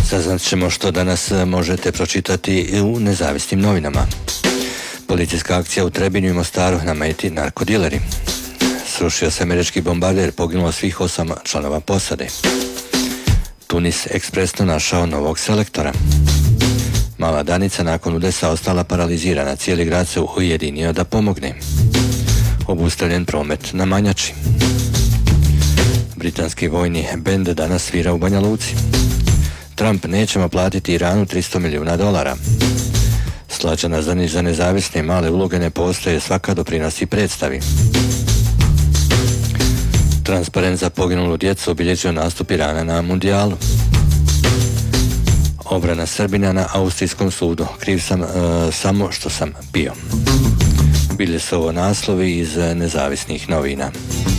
Saznat ćemo što danas možete pročitati u nezavisnim novinama. Policijska akcija u Trebinju i Mostaru na meti narkodileri. Srušio se američki bombarder, poginulo svih 8 članova posade. Tunis ekspresno našao novog selektora. Mala Danica nakon udesa ostala paralizirana, cijeli grad se ujedinio da pomogne. Obustavljen promet na Manjači. Britanski vojni bend danas svira u Banja Luci. Trump: nećemo platiti Iranu $300 milijuna. Slađana za nezavisne male uloge ne postoje, svaka doprinosi predstavi. Transparent za poginulu djecu obilježio nastup Irana na mundijalu. Obrana Srbina na austrijskom sudu: kriv sam samo što sam pio. Bili su ovo naslovi iz nezavisnih novina.